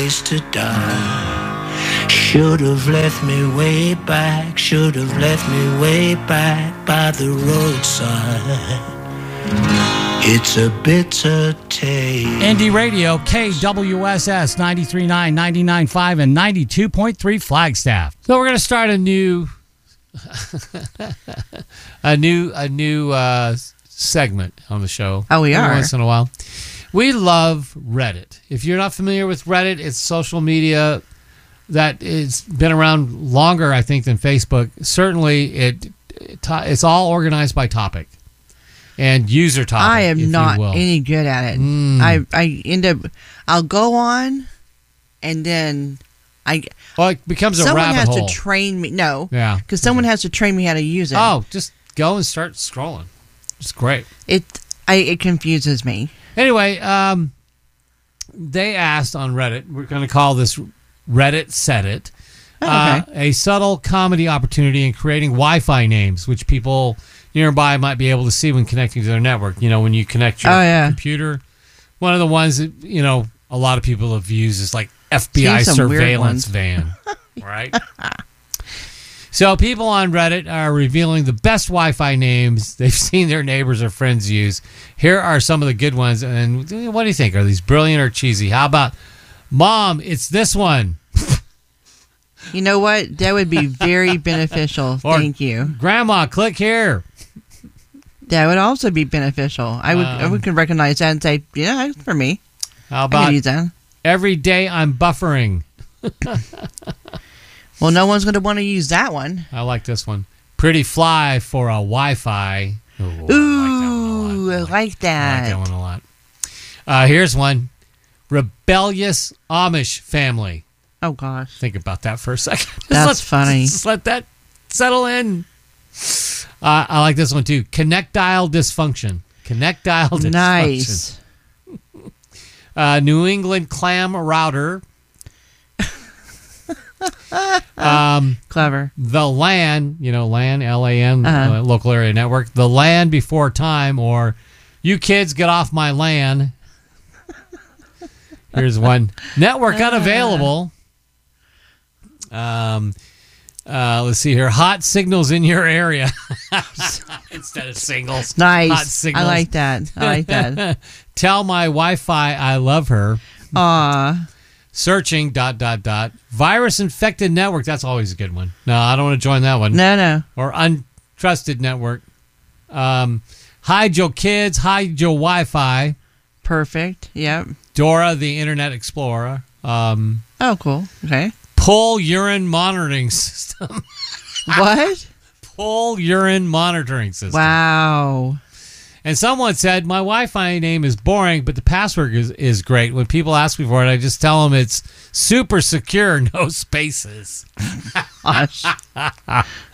to die. Should have left me way back. Should have left me way back by the roadside. It's a bitter taste. Indie Radio, KWSS 93.9, 99.5, and 92.3 Flagstaff. So we're going to start a new segment on the show. Oh, we are. Once in a while. We love Reddit. If you're not familiar with Reddit, it's social media that it's been around longer, I think, than Facebook. Certainly, it's all organized by topic and user topic. I am not any good at it. I end up, I'll go on, and then it becomes a rabbit hole. Someone has to train me. No, yeah, because someone has to train me how to use it. Oh, just go and start scrolling. It's great. It confuses me. Anyway, they asked on Reddit, we're going to call this Reddit Set It, a subtle comedy opportunity in creating Wi-Fi names, which people nearby might be able to see when connecting to their network. You know, when you connect your computer. One of the ones that, you know, a lot of people have used is like FBI surveillance van, right? So people on Reddit are revealing the best Wi-Fi names they've seen their neighbors or friends use. Here are some of the good ones. And what do you think? Are these brilliant or cheesy? How about, Mom, it's this one? You know what? That would be very beneficial. Thank you. Grandma, click here. That would also be beneficial. I would could recognize that and say, yeah, that's for me. How about, I could use that. Every day I'm buffering. Well, no one's going to want to use that one. I like this one. Pretty fly for a Wi-Fi. Ooh, I like that. I like that one a lot. Here's one. Rebellious Amish family. Oh, gosh. Think about that for a second. That's funny. Just let that settle in. I like this one, too. Connectile dysfunction. Connectile dysfunction. Nice. New England clam router. Clever. The LAN, LAN, L-A-N, local area network. The LAN before time, or you kids get off my LAN. Here's one. Network unavailable. Let's see here. Hot signals in your area. Instead of singles. Nice. Hot signals. I like that. Tell my Wi-Fi I love her. Aw. Searching ... Virus infected network. That's always a good one. No, I don't want to join that one. No. Or untrusted network. Hide your kids. Hide your Wi-Fi. Perfect. Yep. Dora the Internet Explorer. Oh, cool. Okay. Pull urine monitoring system. What? Pull urine monitoring system. Wow. And someone said, my Wi-Fi name is boring, but the password is great. When people ask me for it, I just tell them it's super secure, no spaces. Gosh.